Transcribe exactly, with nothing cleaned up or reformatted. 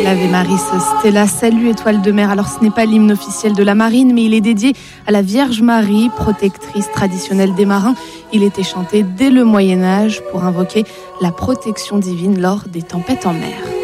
L'Ave Maris Stella, salut étoile de mer. Alors ce n'est pas l'hymne officiel de la marine, mais il est dédié à la Vierge Marie, protectrice traditionnelle des marins. Il était chanté dès le Moyen-Âge pour invoquer la protection divine lors des tempêtes en mer.